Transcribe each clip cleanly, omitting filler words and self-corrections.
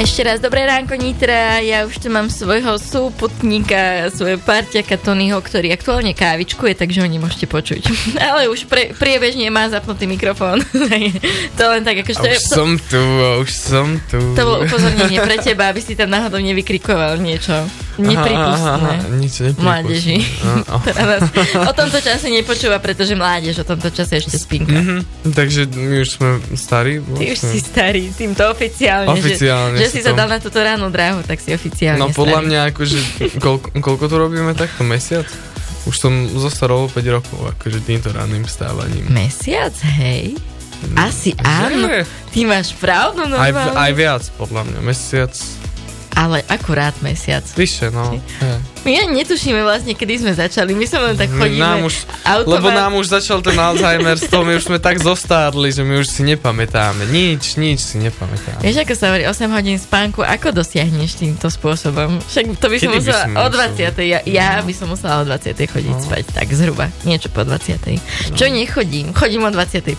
Ešte raz dobré ránko Nitra, ja už tu mám svojho súputníka, svojho parťaka Tonyho, ktorý aktuálne kávičku je, takže ho nemôžete počuť. Ale už priebežne má zapnutý mikrofón. To len tak, akože... Už som tu. To bolo upozornenie pre teba, aby si tam náhodou nevykrikoval niečo nepripustné. Nič nepripustné. Mládeži. O tomto čase nepočúva, pretože mládež o tomto čase ešte spinka. Takže my už sme starí. Ty už si starý, týmto oficiálne. Že si sa dal na túto rannú dráhu, tak si oficiálne starý. No podľa starý. mňa, akože, koľko tu robíme takto? Mesiac? Už som zostarol 5 rokov, akože týmto ranným vstávaním. Mesiac, hej? Asi áno. Ty máš pravdu, normálne. Aj viac, podľa mňa. Mesiac. Ale akurát mesiac. Vyššie, no. My ani netušíme vlastne, kedy sme začali. My sa len tak chodíme lebo nám už začal ten Alzheimer z toho, my už sme tak zostárli, že my už si nepamätáme. Nič si nepamätáme. Vieš, ako sa hovorí, 8 hodín spánku, ako dosiahneš týmto spôsobom? Však to by som musela o 20. Ja by som musela o 20. chodiť spať, tak zhruba. Niečo po 20. Čo nechodím? Chodím o 21.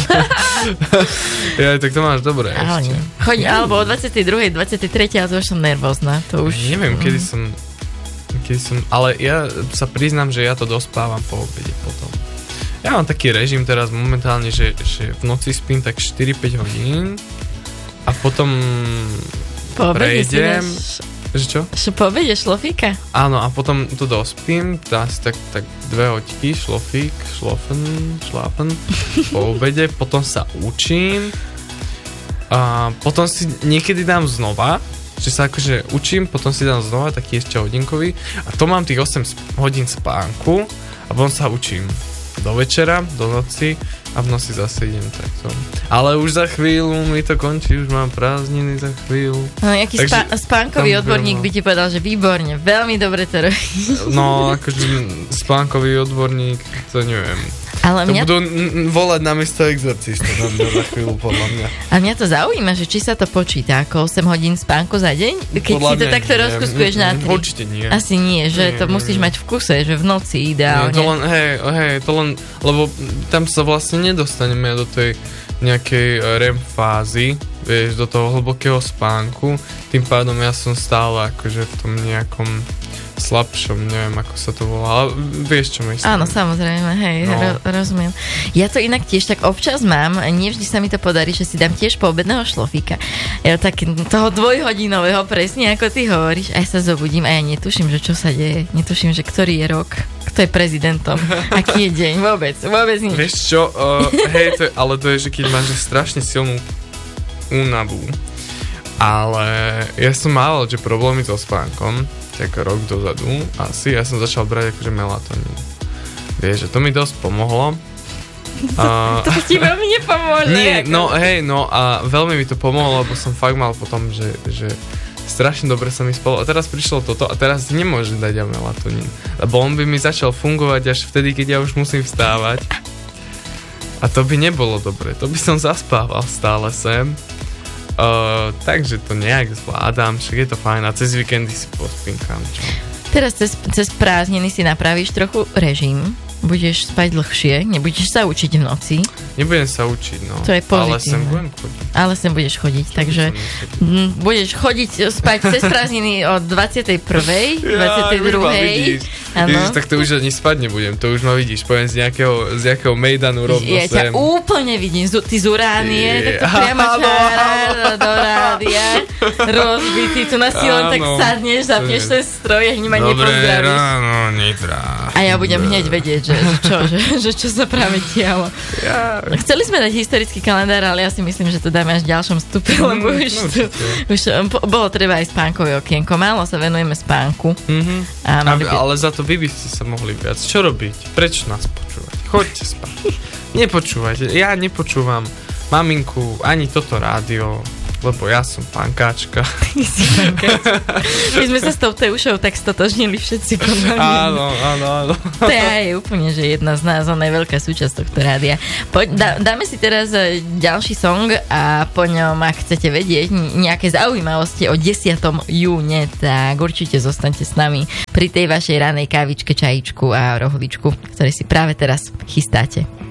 Ja, tak to máš dobre. Alebo o 22. 23. ale to už som nervózna. To už... Neviem, kedy som... Ale ja sa priznám, že ja to dospávam po obede potom. Ja mám taký režim teraz momentálne, že v noci spím tak 4-5 hodín a potom prejdem... Že čo? Že po obede šlofíka? Áno, a potom to dospím, dá si tak 2 hoďky, šlafen po obede, potom sa učím a potom si niekedy dám znova, že sa akože učím, potom si dám znova taký ešte hodinkový a to mám tých 8 hodín spánku a potom sa učím do večera, do noci a v noci zase idem takto. Ale už za chvíľu mi to končí, už mám prázdniny za chvíľu. No nejaký spánkový odborník by ti povedal, že výborne, veľmi dobre to robíš. No akože spánkový odborník, to neviem. Ale to budú volať namiesto exorcista na mňa za chvíľu, podľa mňa. A mňa to zaujíma, že či sa to počíta ako 8 hodín spánku za deň? Keď podľa si to takto rozkuskuješ na 3. Určite nie. Asi nie, že to musíš mať v kuse, že v noci ideálne. Nie, to len, lebo tam sa vlastne nedostaneme do tej nejakej REM fázy, vieš, do toho hlbokého spánku. Tým pádom ja som stále akože v tom nejakom slabšom, neviem, ako sa to volá, ale vieš, čo myslím. Áno, samozrejme, hej, rozumiem. Ja to inak tiež tak občas mám, nevždy sa mi to podarí, že si dám tiež poobedného šlofíka. Ja tak toho 2-hodinového, presne ako ty hovoríš, a ja sa zobudím a ja netuším, že čo sa deje, netuším, že ktorý je rok, kto je prezidentom, aký je deň, vôbec nič. Vieš čo, ale to je, že keď máš strašne silnú únavu, ale ja som mal, že problémy so spánkom, tak rok dozadu asi, ja som začal brať akože melatonín. Vieš, že to mi dosť pomohlo. To ti veľmi nepomôže. Nie, a veľmi mi to pomohlo, lebo som fakt mal potom, že strašne dobre sa mi spalo. A teraz prišlo toto a teraz nemôžem dať ja melatonín. Lebo on by mi začal fungovať až vtedy, keď ja už musím vstávať. A to by nebolo dobre. To by som zaspával stále sem. Takže to nejak zvládam, však je to fajn a cez víkendy si pospinkám. Teraz cez prázdniny si napravíš trochu režim, budeš spať dlhšie, nebudeš sa učiť v noci. Nebudem sa učiť, no. To je pozitívne. Ale sem budeš chodiť, takže budeš chodiť spať cez prázdniny od 21. 22. Ježiš, tak to už ani spať nebudem, to už ma vidíš, poviem z nejakého mejdanu rovno sem. Ja ťa úplne vidím, ty z Uránie, tak to priamo do rádia, rozbitý, tu na si len tak sadneš, zapneš ten stroj a hneď ma nepozdravíš. Dobré ráno, Nitra. A ja budem hneď vedieť, že čo sa práve dialo. Chceli sme dať historický kalendár, ale ja si myslím, že to dáme až v ďalšom vstupe, lebo už bolo treba aj spánkové okienko. Málo sa venujeme spánku. Ale za to vy by ste sa mohli viac. Čo robiť? Prečo nás počúvať? Choďte spať. Nepočúvajte. Ja nepočúvam maminku, ani toto rádio, lebo ja som pankáčka. My sme sa s tou Teušou tak stotožnili všetci. Áno. To je úplne, že jedna z nás, ona je veľká súčasť tohto rádia. Dáme si teraz ďalší song a po ňom, ak chcete vedieť nejaké zaujímavosti o 10. júne, tak určite zostaňte s nami pri tej vašej ranej kávičke, čajičku a rohličku, ktoré si práve teraz chystáte.